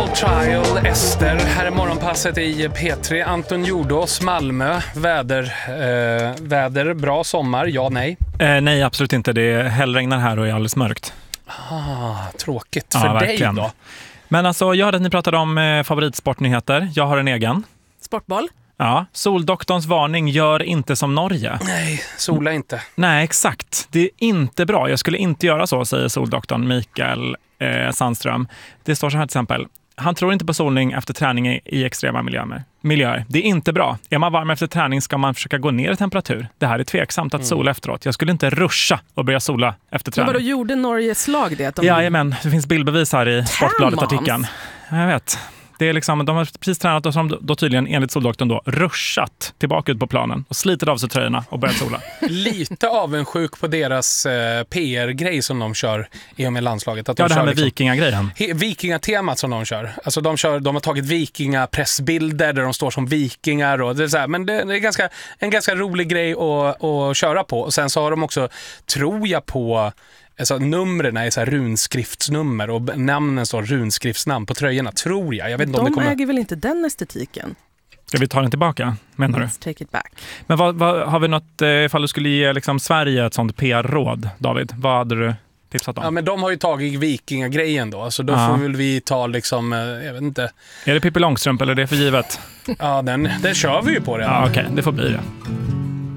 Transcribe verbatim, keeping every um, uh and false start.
Small Trial, Ester. Här är morgonpasset i P tre. Anton Jordås, Malmö. Väder, eh, väder, bra sommar, ja, nej? Eh, nej, absolut inte. Det hällregnar här och är alldeles mörkt. Ah, tråkigt för ja, dig verkligen. då. Men alltså, jag hörde att ni pratade om eh, favoritsportnyheter. Jag har en egen. Sportboll. Ja, Soldoktorns varning, gör inte som Norge. Nej, sola inte. Nej, exakt. Det är inte bra. Jag skulle inte göra så, säger Soldoktorn Mikael eh, Sandström. Det står så här till exempel. Han tror inte på solning efter träning i, i extrema miljöer. miljöer. Det är inte bra. Är man varm efter träning ska man försöka gå ner i temperatur. Det här är tveksamt att mm. sola efteråt. Jag skulle inte ruscha och börja sola efter träning. Men vadå, gjorde Norges lag det? Att de... Jajamän, det finns bildbevis här i Sportbladet-artikeln. Jag vet. Det är liksom, de har precis tränat och som då tydligen enligt Soldoktorn då ruschat tillbaka ut på planen och slitit av sig tröjorna och börjat sola. Lite avundsjuk på deras eh, P R-grej som de kör i och med landslaget. Att de ja, det här kör med liksom, vikingagrejen. He- vikingatemat som de kör. Alltså de, kör, de har tagit vikingapressbilder där de står som vikingar. Och det är så här, men det, det är ganska, en ganska rolig grej att, att köra på. Och sen så har de också, tror jag på... Alltså, numren är så här runskriftsnummer och namnen står runskriftsnamn på tröjorna, tror jag. Jag vet inte de om det kommer... äger väl inte den estetiken? Ska vi ta den tillbaka, menar du? Let's take it back. Men vad, vad, har vi något, eh, ifall du skulle ge liksom, Sverige ett sånt P R-råd, David? Vad hade du tipsat om? Ja, men de har ju tagit vikingagrejen då, så då ja. får väl vi ta liksom, eh, jag vet inte. Är det Pippi Långstrump eller är det för givet? Ja, den, den kör vi ju på det. Ja, okej, okay, det får bli det.